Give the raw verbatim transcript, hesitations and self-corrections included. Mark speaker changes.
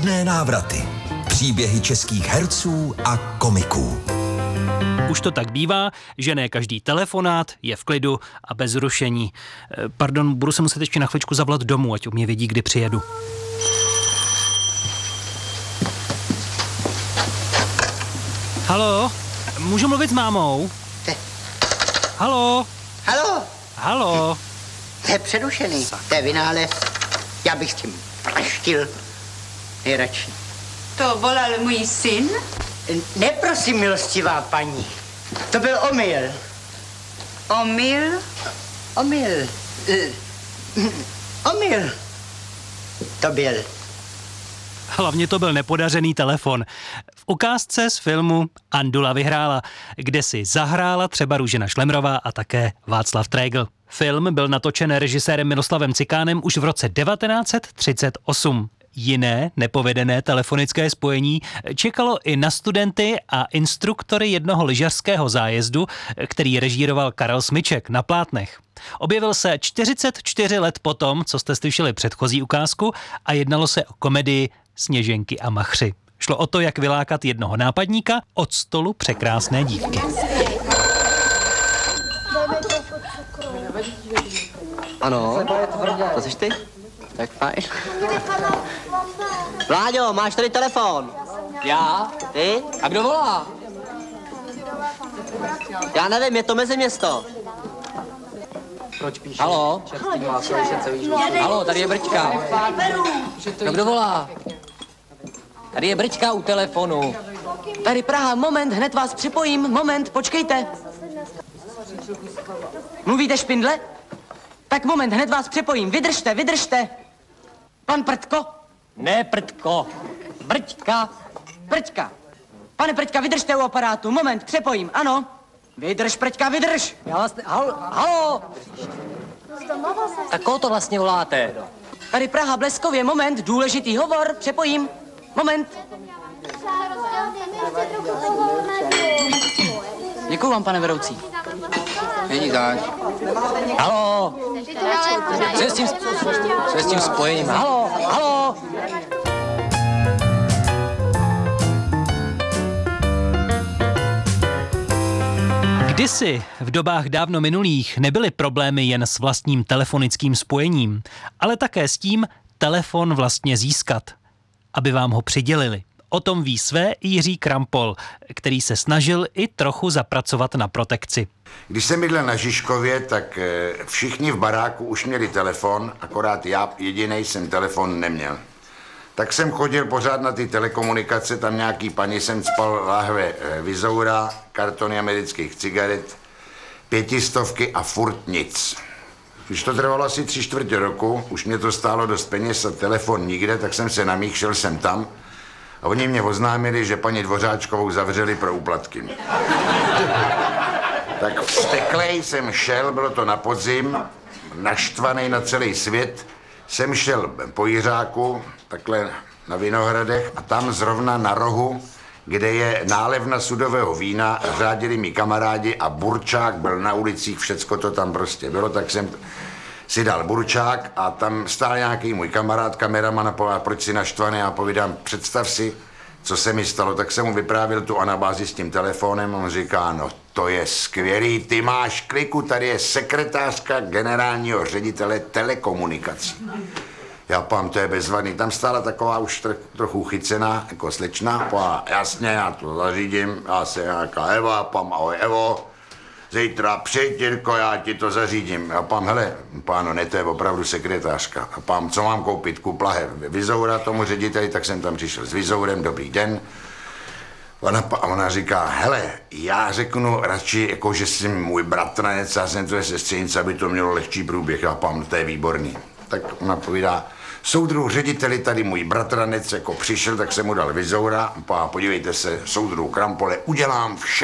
Speaker 1: Čudné návraty. Příběhy českých herců a komiků.
Speaker 2: Už to tak bývá, že ne každý telefonát je v klidu a bez rušení. Pardon, budu se muset ještě na chvíličku zavolat domů, ať mě vědí, kdy přijedu. Haló? Můžu mluvit s mámou? Haló?
Speaker 3: Haló?
Speaker 2: Haló?
Speaker 3: To je přerušený. To je vynález. Já bych s tím praštil nejradši.
Speaker 4: To volal můj syn?
Speaker 3: Ne, prosím, milostivá paní. To byl omyl.
Speaker 4: Omyl?
Speaker 3: Omyl. Uh, omyl. To byl.
Speaker 2: Hlavně to byl nepodařený telefon. V ukázce z filmu Andula vyhrála, kde si zahrála třeba Růžena Šlemrová a také Václav Trégl. Film byl natočen režisérem Miroslavem Cikánem už v roce devatenáct set třicet osm. Jiné nepovedené telefonické spojení čekalo i na studenty a instruktory jednoho lyžařského zájezdu, který režíroval Karel Smyček na plátnech. Objevil se čtyřicet čtyři let potom, co jste slyšeli předchozí ukázku, a jednalo se o komedii Sněženky a machři. Šlo o to, jak vylákat jednoho nápadníka od stolu překrásné dívky.
Speaker 5: Ano, to jsi ty? Tak fajn. Vláďo, máš tady telefon?
Speaker 6: Já?
Speaker 5: Ty?
Speaker 6: A kdo volá?
Speaker 5: Já nevím, je to Meziměsto.
Speaker 6: Proč píšeš? Haló? Haló, tady je Brčka. No, kdo volá? Tady je Brčka u telefonu.
Speaker 5: Tady Praha, moment, hned vás připojím, moment, počkejte. Mluvíte špindle? Tak moment, hned vás připojím, vydržte, vydržte. Pan Prtko?
Speaker 6: Ne, Prtko. Brčka.
Speaker 5: Prťka. Pane Prťka, vydržte u aparátu, moment, přepojím, ano. Vydrž, Prťka, vydrž.
Speaker 6: Já vás... Ne... Halo, halo. Tak koho to vlastně voláte?
Speaker 5: Tady Praha, Bleskově, moment, důležitý hovor, přepojím, moment. Děkuju vám, pane vedoucí.
Speaker 6: Není tak. Halo. Co je s tím, co je s tím spojením? Halo, halo.
Speaker 2: Kdysi, v dobách dávno minulých, nebyly problémy jen s vlastním telefonickým spojením, ale také s tím telefon vlastně získat, aby vám ho přidělili. O tom ví své i Jiří Krampol, který se snažil i trochu zapracovat na protekci.
Speaker 7: Když jsem bydlel na Žižkově, tak všichni v baráku už měli telefon, akorát já jedinej jsem telefon neměl. Tak jsem chodil pořád na ty telekomunikace, tam nějaký paní jsem spal láhve Vizoura, kartony amerických cigaret, pětistovky a furt nic. Když to trvalo asi tři čtvrtě roku, už mě to stálo dost peněz a telefon nikde, tak jsem se namích, šel jsem tam a oni mě oznámili, že paní Dvořáčkovou zavřeli pro úplatky. Tak vzteklej jsem šel, bylo to na podzim, naštvaný na celý svět, jsem šel po Jiřáku, takhle na Vinohradech, a tam zrovna na rohu, kde je nálevna sudového vína, řádili mi kamarádi a burčák byl na ulicích, všecko to tam prostě bylo, tak jsem si dal burčák a tam stál nějaký můj kamarád, kameraman, a povedal, proč si naštvaný, a povídám, představ si, co se mi stalo, tak jsem mu vyprávěl tu anabázi s tím telefonem a on říká, no to je skvělý, ty máš kliku, tady je sekretářka generálního ředitele telekomunikací. Já pám, to je bezvadný, tam stála taková už tr- trochu chycená, jako slečna, pá, jasně, já to zařídím, já se nějaká Eva, pám, ahoj Evo, zítra přijď, Jirko, já ti to zařídím. Já pám, hele, páno, ne, to je opravdu sekretářka. A pám, co mám koupit, kup lahev Vizoura tomu řediteli, tak jsem tam přišel s Vizourem, dobrý den. Ona, a ona říká, hele, já řeknu radši, jako, že jsem můj bratranec, já jsem tvoje sestřenice, aby to mělo lehčí průběh. Já pám, to je výborný. Tak ona povídá, soudruh řediteli, tady můj bratranec jako přišel, tak jsem mu dal Vizoura. A podívejte se, soudruh Krampole, udělám vše.